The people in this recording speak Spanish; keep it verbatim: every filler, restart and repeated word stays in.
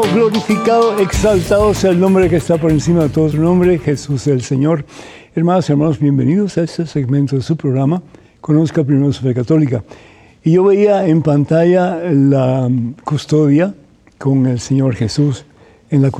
glorificado, exaltado sea el nombre que está por encima de todo otro nombre, Jesús el Señor. Hermanas y hermanos, bienvenidos a este segmento de su programa, Conozca Primero su Fe Católica. Y yo veía en pantalla la custodia con el Señor Jesús en la